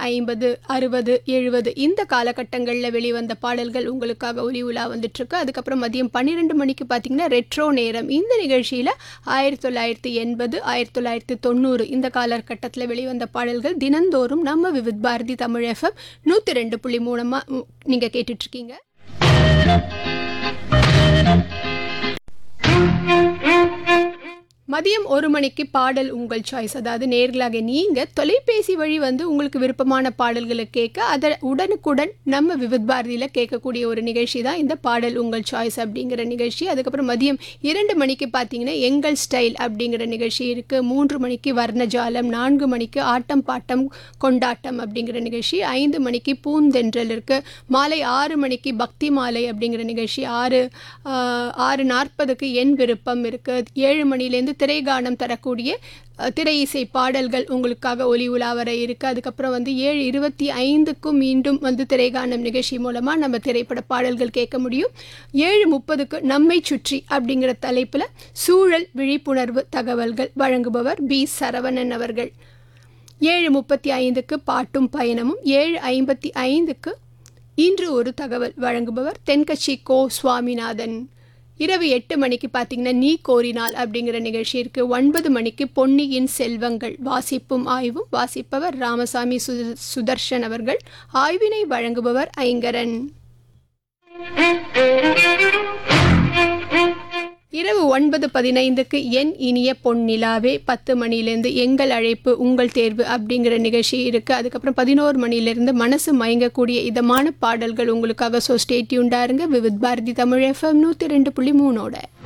50, 60, 70 இந்த காலகட்டங்களில் வெளிவந்த பாடல்கள் உங்களுக்காக ஒலி உலா வந்துட்டுருக்கு. அதுக்கப்புறம் மதியம் 12 மணிக்கு பார்த்தீங்கன்னா ரெட்ரோ நேரம். இந்த நிகழ்ச்சியில் 1980, 1990 இந்த காலகட்டத்தில் வெளிவந்த பாடல்கள் தினந்தோறும் நம்ம விவித் பாரதி தமிழ் FM 102.3 நீங்கள் கேட்டுட்ருக்கீங்க. மதியம் 1 மணிக்கு பாடல் உங்கள் சாய்ஸ். அதாவது நேர்களாக நீங்கள் தொலைபேசி வழி உங்களுக்கு விருப்பமான பாடல்களை கேட்க அதை உடனுக்குடன் நம்ம விவித் பாரதியில் கேட்கக்கூடிய ஒரு நிகழ்ச்சி தான் இந்த பாடல் உங்கள் சாய்ஸ் அப்படிங்கிற நிகழ்ச்சி. அதுக்கப்புறம் மதியம் 2 மணிக்கு பார்த்தீங்கன்னா எங்கள் ஸ்டைல் அப்படிங்கிற நிகழ்ச்சி இருக்குது. 3 மணிக்கு வர்ணஜாலம், 4 மணிக்கு ஆட்டம் பாட்டம் கொண்டாட்டம் அப்படிங்கிற நிகழ்ச்சி, 5 மணிக்கு பூந்தென்றல் இருக்குது. மாலை 6 மணிக்கு பக்தி மாலை அப்படிங்கிற நிகழ்ச்சி, 6:40க்கு என் விருப்பம் இருக்குது. 7 மணிலேருந்து திரைகானம் தரக்கூடிய திரை இசை பாடல்கள் உங்களுக்காக ஒலி உலா வர இருக்குது. அதுக்கப்புறம் 7:25க்கும் மீண்டும் திரைகானம் நிகழ்ச்சி மூலமாக நம்ம திரைப்பட பாடல்கள் கேட்க முடியும். 7:30க்கு நம்மை சுற்றி அப்படிங்கிற தலைப்பில் சூழல் விழிப்புணர்வு தகவல்கள் வழங்குபவர் பி. சரவணன் அவர்கள். 7:35க்கு பாட்டும் பயணமும். 7:55க்கு இன்று ஒரு தகவல் வழங்குபவர் தென்கட்சி கோ. சுவாமிநாதன். இரவு 8 மணிக்கு பார்த்தீங்கன்னா நீ கோரினால் அப்படிங்கிற நிகழ்ச்சி இருக்குது. 9 மணிக்கு பொன்னியின் செல்வங்கள் வாசிப்பும் ஆய்வும். வாசிப்பவர் ராமசாமி சுதர்ஷன் அவர்கள். ஆய்வினை வழங்குபவர் ஐங்கரன். இரவு 9:15க்கு என் இனிய பொன்னிலாவே. 10 மணிலேருந்து எங்கள் அழைப்பு உங்கள் தேர்வு அப்படிங்கிற நிகழ்ச்சி இருக்குது. அதுக்கப்புறம் 11 மணிலேருந்து மனசு மயங்கக்கூடிய இதமான பாடல்கள் உங்களுக்காக. ஸோ ஸ்டே டியூன்டாக இருங்க விவித் பாரதி தமிழ் FM 102.3.